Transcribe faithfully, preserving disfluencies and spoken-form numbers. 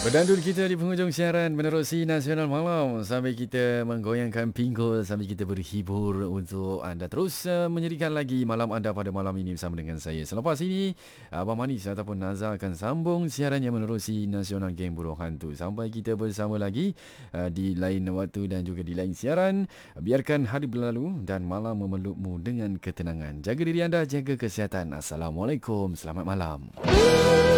Berdandur kita di penghujung siaran menerusi Nasional Malam sampai kita menggoyangkan pinggul, sampai kita berhibur untuk anda terus uh, menyerikan lagi malam anda pada malam ini bersama dengan saya. Selepas ini Abang Manis ataupun Nazal akan sambung siarannya menerusi Nasional Geng Burung Hantu. Sampai kita bersama lagi uh, di lain waktu dan juga di lain siaran. Biarkan hari berlalu dan malam memelukmu dengan ketenangan. Jaga diri anda, jaga kesihatan. Assalamualaikum, selamat malam.